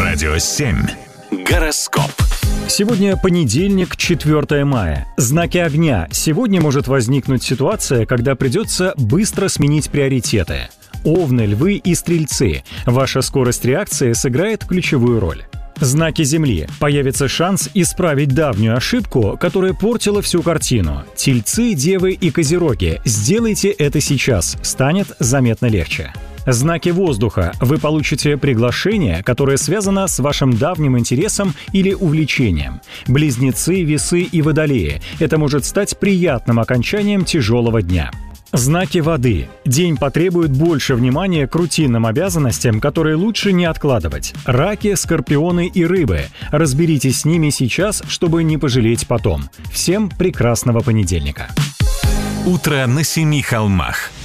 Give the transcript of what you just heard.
Радио 7. Гороскоп. Сегодня понедельник, 4 мая. Знаки огня. Сегодня может возникнуть ситуация, когда придется быстро сменить приоритеты. Овны, львы и стрельцы. Ваша скорость реакции сыграет ключевую роль. Знаки Земли. Появится шанс исправить давнюю ошибку, которая портила всю картину. Тельцы, девы и козероги. Сделайте это сейчас, станет заметно легче. Знаки воздуха. Вы получите приглашение, которое связано с вашим давним интересом или увлечением. Близнецы, весы и водолеи. Это может стать приятным окончанием тяжелого дня. Знаки воды. День потребует больше внимания к рутинным обязанностям, которые лучше не откладывать. Раки, скорпионы и рыбы. Разберитесь с ними сейчас, чтобы не пожалеть потом. Всем прекрасного понедельника. Утро на 7 холмах.